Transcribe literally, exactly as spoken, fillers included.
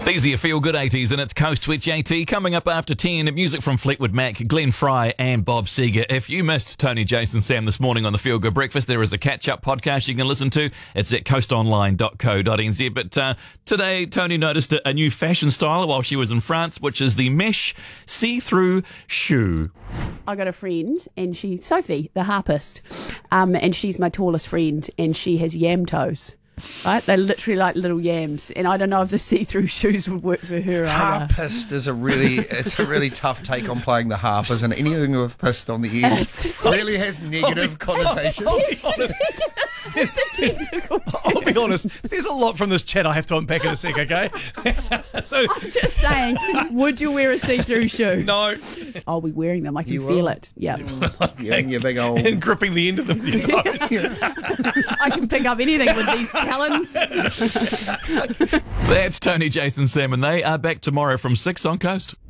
These are your feel-good eighties, and it's Coast Twitch AT. Coming up after ten, music from Fleetwood Mac, Glenn Fry and Bob Seger. If you missed Tony, Jason, Sam this morning on the Feel Good Breakfast, there is a catch-up podcast you can listen to. It's at coast online dot co dot n z. But uh, today, Tony noticed a, a new fashion style while she was in France, which is the mesh see-through shoe. I got a friend, and she's Sophie, the harpist, um, and she's my tallest friend, and she has yam toes. Right, they're literally like little yams, and I don't know if the see-through shoes would work for her. Harpist is a really, it's a really tough take on playing the harp, isn't it? Anything with pist on the end really has negative connotations. I'll be honest, there's a lot from this chat I have to unpack in a sec, okay? so, I'm just saying, would you wear a see-through shoe? No. I'll be wearing them. I can You feel will? it. Yeah. You and your big old... And gripping the end of them with your toes. I can pick up anything with these talons. That's Tony, Jason, Sam, and they are back tomorrow from six on Coast.